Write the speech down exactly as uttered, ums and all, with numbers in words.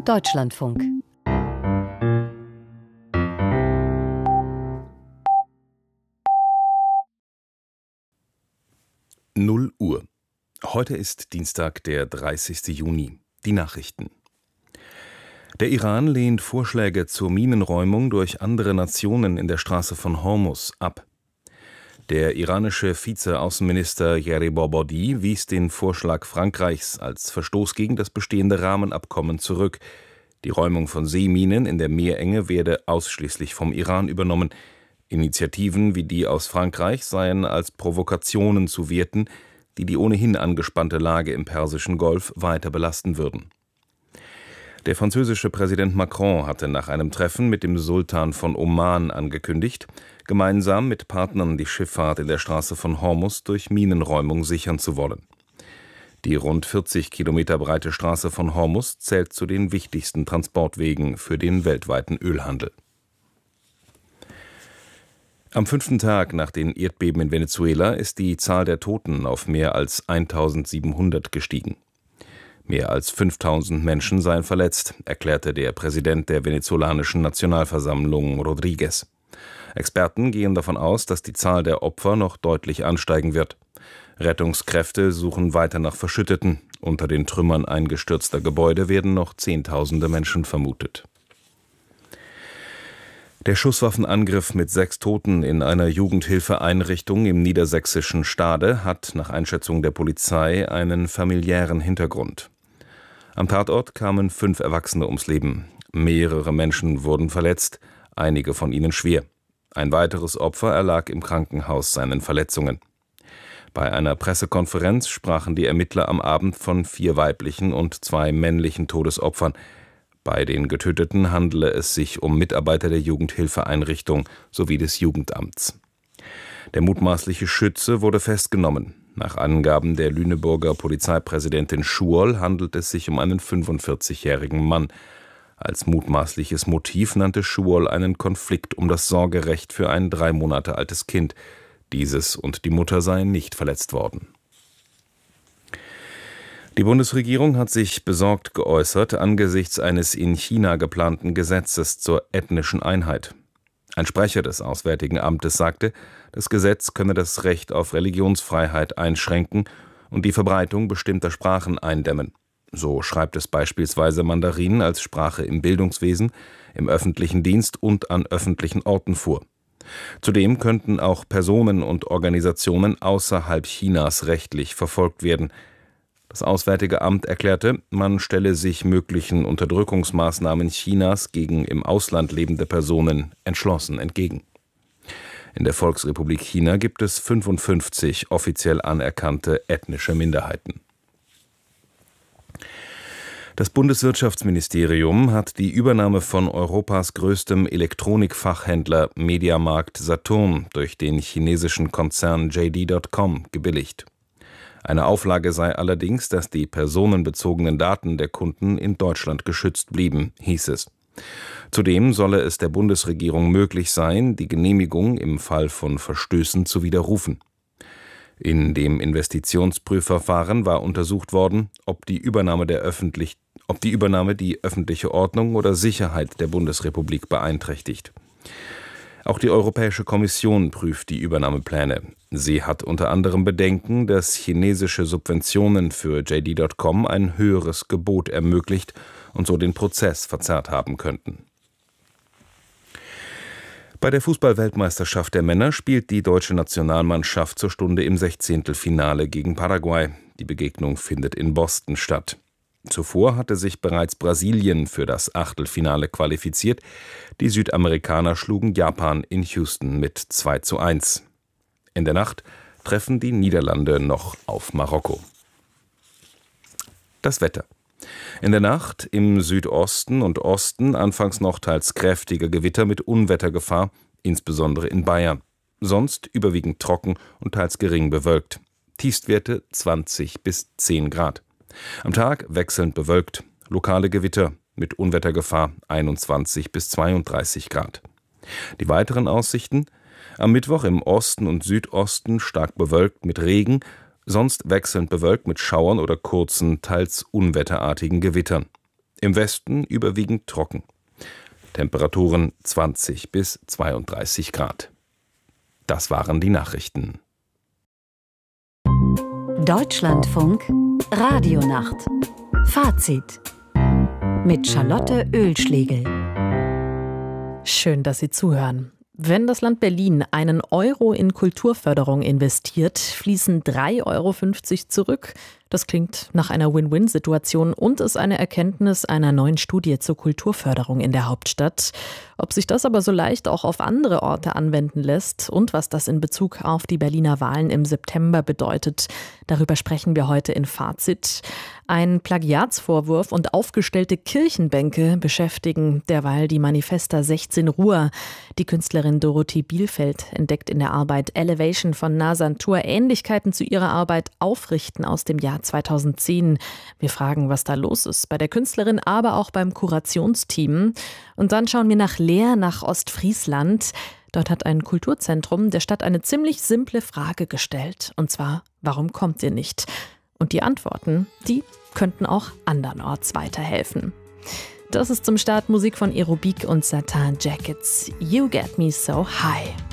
Deutschlandfunk. null Uhr. Heute ist Dienstag, der dreißigste Juni. Die Nachrichten. Der Iran lehnt Vorschläge zur Minenräumung durch andere Nationen in der Straße von Hormuz ab. Der iranische Vize-Außenminister Jeribourdi wies den Vorschlag Frankreichs als Verstoß gegen das bestehende Rahmenabkommen zurück. Die Räumung von Seeminen in der Meerenge werde ausschließlich vom Iran übernommen. Initiativen wie die aus Frankreich seien als Provokationen zu werten, die die ohnehin angespannte Lage im Persischen Golf weiter belasten würden. Der französische Präsident Macron hatte nach einem Treffen mit dem Sultan von Oman angekündigt, gemeinsam mit Partnern die Schifffahrt in der Straße von Hormuz durch Minenräumung sichern zu wollen. Die rund vierzig Kilometer breite Straße von Hormuz zählt zu den wichtigsten Transportwegen für den weltweiten Ölhandel. Am fünften Tag nach den Erdbeben in Venezuela ist die Zahl der Toten auf mehr als eintausendsiebenhundert gestiegen. Mehr als fünftausend Menschen seien verletzt, erklärte der Präsident der venezolanischen Nationalversammlung Rodríguez. Experten gehen davon aus, dass die Zahl der Opfer noch deutlich ansteigen wird. Rettungskräfte suchen weiter nach Verschütteten. Unter den Trümmern eingestürzter Gebäude werden noch Zehntausende Menschen vermutet. Der Schusswaffenangriff mit sechs Toten in einer Jugendhilfeeinrichtung im niedersächsischen Stade hat nach Einschätzung der Polizei einen familiären Hintergrund. Am Tatort kamen fünf Erwachsene ums Leben. Mehrere Menschen wurden verletzt, einige von ihnen schwer. Ein weiteres Opfer erlag im Krankenhaus seinen Verletzungen. Bei einer Pressekonferenz sprachen die Ermittler am Abend von vier weiblichen und zwei männlichen Todesopfern. Bei den Getöteten handele es sich um Mitarbeiter der Jugendhilfeeinrichtung sowie des Jugendamts. Der mutmaßliche Schütze wurde festgenommen. Nach Angaben der Lüneburger Polizeipräsidentin Schurl handelt es sich um einen fünfundvierzigjährigen Mann. Als mutmaßliches Motiv nannte Schurl einen Konflikt um das Sorgerecht für ein drei Monate altes Kind. Dieses und die Mutter seien nicht verletzt worden. Die Bundesregierung hat sich besorgt geäußert angesichts eines in China geplanten Gesetzes zur ethnischen Einheit. Ein Sprecher des Auswärtigen Amtes sagte, das Gesetz könne das Recht auf Religionsfreiheit einschränken und die Verbreitung bestimmter Sprachen eindämmen. So schreibt es beispielsweise Mandarin als Sprache im Bildungswesen, im öffentlichen Dienst und an öffentlichen Orten vor. Zudem könnten auch Personen und Organisationen außerhalb Chinas rechtlich verfolgt werden. Das Auswärtige Amt erklärte, man stelle sich möglichen Unterdrückungsmaßnahmen Chinas gegen im Ausland lebende Personen entschlossen entgegen. In der Volksrepublik China gibt es fünfundfünfzig offiziell anerkannte ethnische Minderheiten. Das Bundeswirtschaftsministerium hat die Übernahme von Europas größtem Elektronikfachhändler Mediamarkt Saturn durch den chinesischen Konzern J D Punkt com gebilligt. Eine Auflage sei allerdings, dass die personenbezogenen Daten der Kunden in Deutschland geschützt blieben, hieß es. Zudem solle es der Bundesregierung möglich sein, die Genehmigung im Fall von Verstößen zu widerrufen. In dem Investitionsprüfverfahren war untersucht worden, ob die Übernahme der öffentlich, ob die Übernahme die öffentliche Ordnung oder Sicherheit der Bundesrepublik beeinträchtigt. Auch die Europäische Kommission prüft die Übernahmepläne. Sie hat unter anderem Bedenken, dass chinesische Subventionen für J D Punkt com ein höheres Gebot ermöglicht und so den Prozess verzerrt haben könnten. Bei der Fußball-Weltmeisterschaft der Männer spielt die deutsche Nationalmannschaft zur Stunde im Sechzehntelfinale gegen Paraguay. Die Begegnung findet in Boston statt. Zuvor hatte sich bereits Brasilien für das Achtelfinale qualifiziert. Die Südamerikaner schlugen Japan in Houston mit zwei zu eins. In der Nacht treffen die Niederlande noch auf Marokko. Das Wetter. In der Nacht im Südosten und Osten anfangs noch teils kräftige Gewitter mit Unwettergefahr, insbesondere in Bayern. Sonst überwiegend trocken und teils gering bewölkt. Tiefstwerte zwanzig bis zehn Grad. Am Tag wechselnd bewölkt, lokale Gewitter mit Unwettergefahr einundzwanzig bis zweiunddreißig Grad. Die weiteren Aussichten: am Mittwoch im Osten und Südosten stark bewölkt mit Regen, sonst wechselnd bewölkt mit Schauern oder kurzen, teils unwetterartigen Gewittern. Im Westen überwiegend trocken. Temperaturen zwanzig bis zweiunddreißig Grad. Das waren die Nachrichten. Deutschlandfunk Radionacht. Fazit mit Charlotte Oehlschlegel. Schön, dass Sie zuhören. Wenn das Land Berlin einen Euro in Kulturförderung investiert, fließen drei Euro fünfzig zurück. Das klingt nach einer Win-Win-Situation und ist eine Erkenntnis einer neuen Studie zur Kulturförderung in der Hauptstadt. Ob sich das aber so leicht auch auf andere Orte anwenden lässt und was das in Bezug auf die Berliner Wahlen im September bedeutet, darüber sprechen wir heute in Fazit. Ein Plagiatsvorwurf und aufgestellte Kirchenbänke beschäftigen derweil die Manifesta sechzehn Ruhr. Die Künstlerin Dorothee Bielfeld entdeckt in der Arbeit Elevation von Nazan Tur Ähnlichkeiten zu ihrer Arbeit Aufrichten aus dem Jahr zweitausendzehn. Wir fragen, was da los ist bei der Künstlerin, aber auch beim Kurationsteam. Und dann schauen wir nach Leer, nach Ostfriesland. Dort hat ein Kulturzentrum der Stadt eine ziemlich simple Frage gestellt. Und zwar, warum kommt ihr nicht? Und die Antworten, die könnten auch andernorts weiterhelfen. Das ist zum Start Musik von Aerobik und Satin Jackets. You Get Me So High.